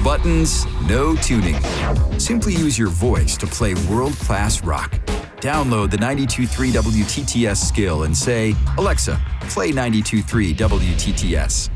buttons, no tuning. Simply use your voice to play world-class rock. Download the 92.3 WTTS skill and say, "Alexa, play 92.3 WTTS."